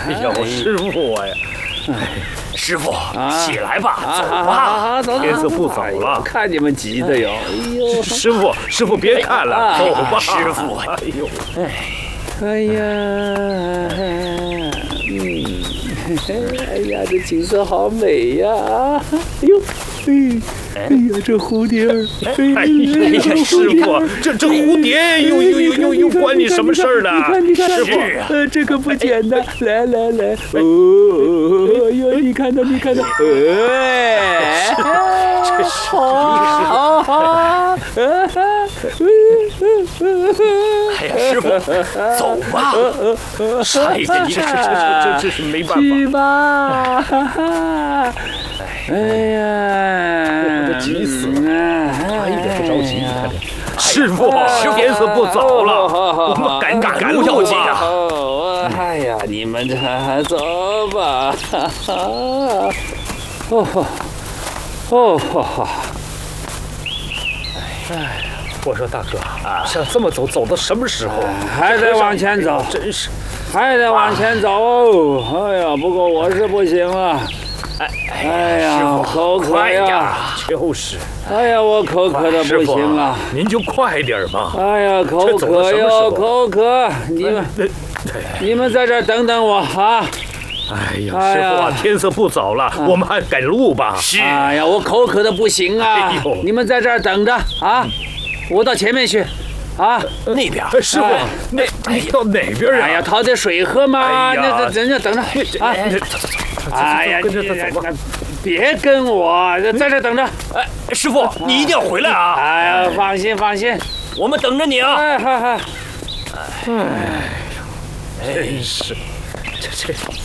哎呦，师傅呀！ 师傅，起来吧，走吧。 啊，走， 天色不早了， 看你们急的哟！哎呦， 师傅别看了，走吧， 师傅。 哎呦， 哎呀，哎呀，这景色好美呀！哎呦，哎呀，这蝴蝶儿， 哎呀，师傅，这蝴蝶又关你什么事儿呢？ 你看， 师傅， 这个不简单。来，哦，哟，你看到，哎，好， 哎呀，师傅，走吧。 哎呀，这是没办法。 去吧，哎呀， 都急死了，他一点不着急。师傅， 哎天色不早了，我们赶路要紧吧。 啊！ 哎呀，你们这走吧。 我说大哥啊，像这么走到什么时候？ 还得往前走， 真是。 还得往前走。哎呀，不过我是不行了。哎呀，口渴呀！ 就是。 哎呀，我口渴的不行了。 您就快点吧。 哎呀，口渴哟，口渴！你们在这儿等等我啊！ 哎呀，师傅啊，天色不早了，我们还赶路吧。 是。 哎呀，我口渴的不行啊！你们在这儿等着啊，我到前面去。啊， 那边师傅，那到哪边啊？ 哎呀，讨点水喝嘛，那人家等着啊！哎呀， 跟着他走吧。 别跟我，在这等着。 哎，师傅，你一定要回来啊！ 哎呀，放心， 我们等着你啊！ 哎，好。 哎，真是，这。